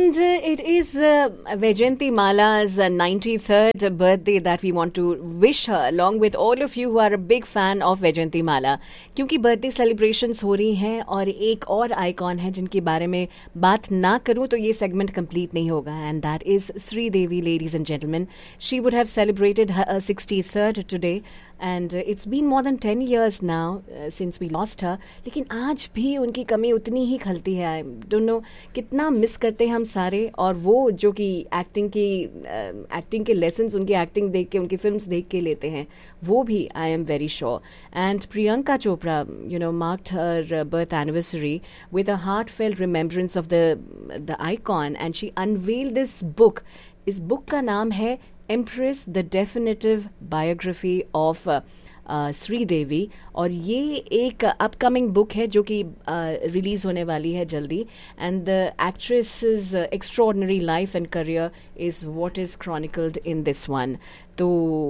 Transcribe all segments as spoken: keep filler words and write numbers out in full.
And uh, it is uh, Vaijayanti Mala's uh, ninety-third birthday that we want to wish her, along with all of you who are a big fan of Vaijayanti Mala. क्योंकि birthday celebrations हो रही हैं और एक और icon है जिनके बारे में बात ना करूं तो ये सेगमेंट कंप्लीट नहीं होगा. And that is Sridevi, ladies and gentleman. She would have celebrated her sixty-third today. And it's been more than ten years now since we lost her. लेकिन आज भी उनकी कमी उतनी ही खलती है. आई डोंट नो कितना मिस करते हैं हम सारे. और वो जो कि एक्टिंग की एक्टिंग uh, के लेसन्स उनकी एक्टिंग देख के, उनकी फिल्म्स देख के लेते हैं, वो भी I am very sure. And Priyanka Chopra you know marked her birth anniversary with a heartfelt remembrance of the the icon, and she unveiled this book. इस बुक का नाम है Empress, the definitive biography of uh, uh, Sridevi. और ये एक upcoming book है जो कि रिलीज uh, होने वाली है जल्दी. And the actresses extraordinary life and career is what is क्रॉनिकल्ड in this one. तो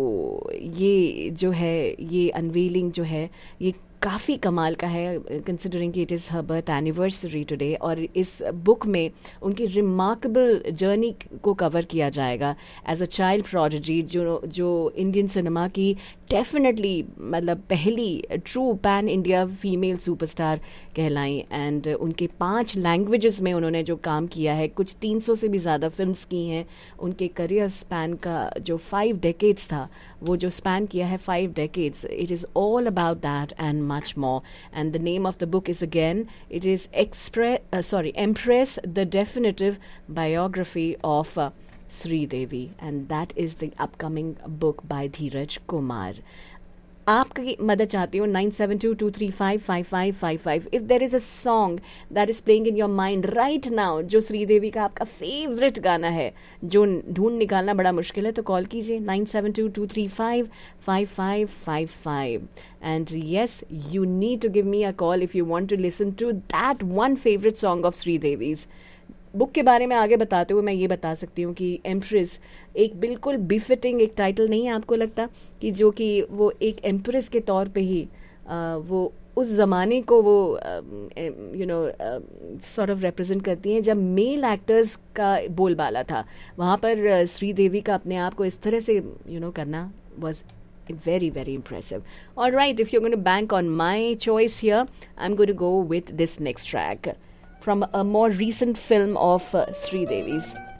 ये जो है, ये अनवीलिंग जो है, ये काफ़ी कमाल का है कंसिडरिंग कि it is her birth anniversary today. और इस बुक में उनकी रिमार्केबल जर्नी को कवर किया जाएगा एज अ चाइल्ड प्रोडिजी, जो जो इंडियन सिनेमा की डेफिनेटली मतलब पहली true pan India female superstar कहलाई. एंड उनके पांच लैंग्वेजेस में उन्होंने जो काम किया है, कुछ तीन सौ से भी ज़्यादा फिल्म्स की हैं. उनके करियर स्पैन का जो फाइव डेकेड्स था, वो जो स्पैन किया है five decades, it is all about that and much more. And the name of the book is again, it is Express, uh, sorry, Empress, the definitive biography of uh, Sridevi, and that is the upcoming book by Dheeraj Kumar. आपकी मदद चाहती हूँ. Nine seven to to three five five five five five. If there is a song that is playing in your mind right now, जो श्रीदेवी का आपका favourite गाना है, जो ढूंढ निकालना बड़ा मुश्किल है, तो कॉल कीजिए nine seven to to three five five five five five. And yes, you need to give me a call if you want to listen to that one favourite song of Sridevi's. Book के बारे में आगे बताते हुए मैं ये बता सकती हूँ कि एम्प्रेस एक बिल्कुल बिफिटिंग एक टाइटल नहीं है. आपको लगता कि जो कि वो एक एम्प्रेस के तौर पे ही आ, वो उस ज़माने को वो you know sort of represent करती हैं जब मेल एक्टर्स का बोलबाला था. वहाँ पर श्रीदेवी का अपने आप को इस तरह से यू you नो know, करना was very very impressive. All right, if you're going to bank on my choice here, I'm going to go with this next track from a more recent film of uh, Sridevi's.